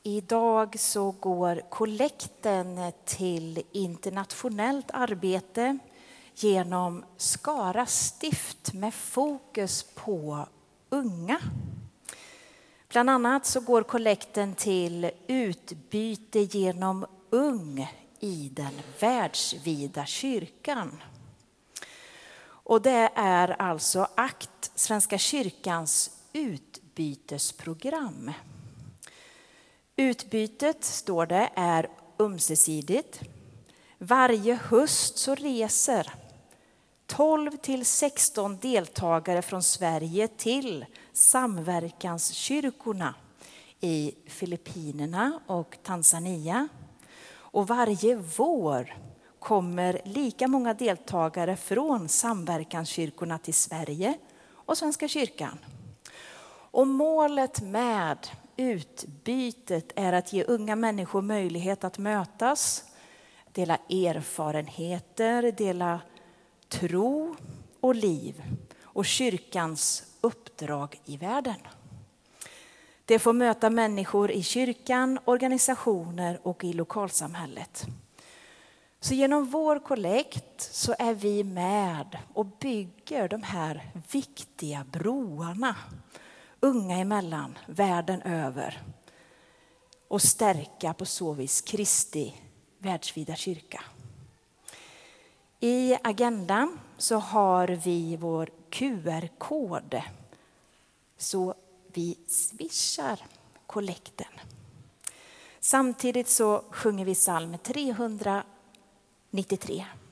Idag så går kollekten till internationellt arbete genom Skara stift med fokus på unga. Bland annat så går kollekten till utbyte genom ung i den världsvida kyrkan. Och det är alltså ACT, Svenska kyrkans utbytesprogram. Utbytet, står det, är ömsesidigt. Varje höst så reser 12-16 deltagare från Sverige till samverkanskyrkorna i Filippinerna och Tanzania. Och varje vår kommer lika många deltagare från samverkanskyrkorna till Sverige och Svenska kyrkan. Och målet med utbytet är att ge unga människor möjlighet att mötas, dela erfarenheter, dela tro och liv och kyrkans uppdrag i världen. Det får möta människor i kyrkan, organisationer och i lokalsamhället. Så genom vår kollekt så är vi med och bygger de här viktiga broarna unga emellan, världen över, och stärka på så vis Kristi världsvida kyrka. I agendan så har vi vår QR-kod, så vi swishar kollekten. Samtidigt så sjunger vi psalm 393.